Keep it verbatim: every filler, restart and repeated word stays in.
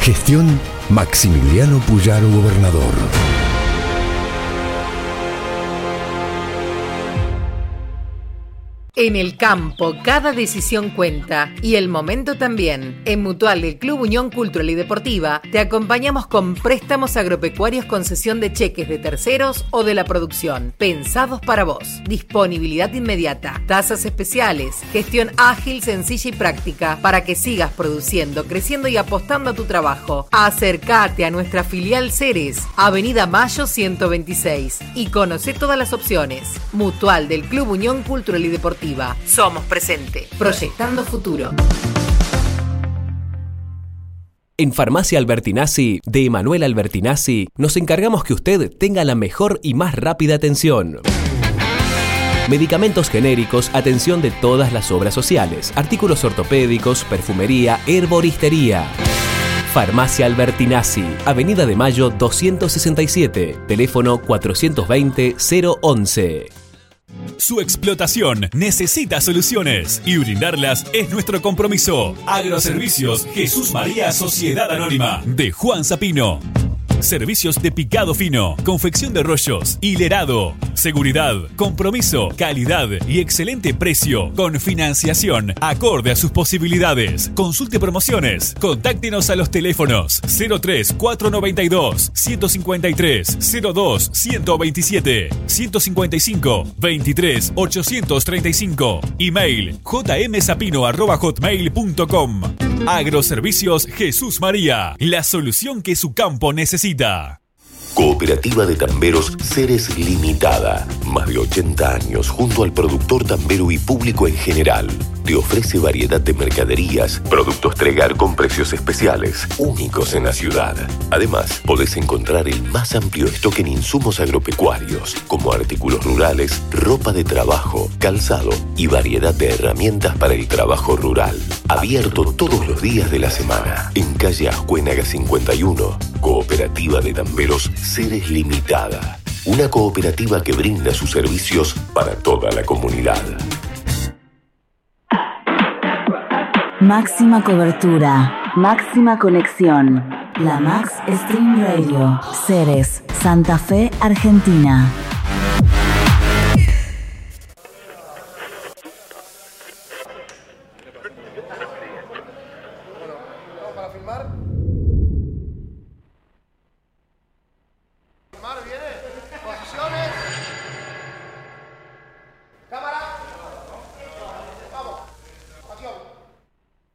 Gestión Maximiliano Puyaro, gobernador. En el campo, cada decisión cuenta y el momento también. En Mutual del Club Unión Cultural y Deportiva te acompañamos con préstamos agropecuarios con cesión de cheques de terceros o de la producción, pensados para vos. Disponibilidad inmediata, tasas especiales, gestión ágil, sencilla y práctica para que sigas produciendo, creciendo y apostando a tu trabajo. Acércate a nuestra filial Ceres, Avenida Mayo ciento veintiséis y conoce todas las opciones. Mutual del Club Unión Cultural y Deportiva. Somos presente, proyectando futuro. En Farmacia Albertinazzi, de Emanuel Albertinazzi, nos encargamos que usted tenga la mejor y más rápida atención. Medicamentos genéricos, atención de todas las obras sociales, artículos ortopédicos, perfumería, herboristería. Farmacia Albertinazzi, Avenida de Mayo doscientos sesenta y siete, teléfono cuatrocientos veinte cero once. Su explotación necesita soluciones y brindarlas es nuestro compromiso. Agroservicios Jesús María Sociedad Anónima de Juan Zapino. Servicios de picado fino, confección de rollos, hilerado, seguridad, compromiso, calidad y excelente precio con financiación acorde a sus posibilidades. Consulte promociones. Contáctenos a los teléfonos cero tres cuatrocientos noventa y dos ciento cincuenta y tres cero dos ciento veintisiete ciento cincuenta y cinco veintitrés ochocientos treinta y cinco. Email jmsapino arroba hotmail punto com. Agroservicios Jesús María, la solución que su campo necesita. Cooperativa de Tamberos Ceres Limitada. Más de ochenta años junto al productor tambero y público en general. Te ofrece variedad de mercaderías, productos Tregar con precios especiales, únicos en la ciudad. Además, podés encontrar el más amplio stock en insumos agropecuarios, como artículos rurales, ropa de trabajo, calzado y variedad de herramientas para el trabajo rural. Abierto todos los días de la semana. En calle Ascuénaga cincuenta y uno. Cooperativa de Tamberos Ceres Limitada. Una cooperativa que brinda sus servicios para toda la comunidad. Máxima cobertura, máxima conexión. La Max Stream Radio. Ceres, Santa Fe, Argentina. ¿Para filmar?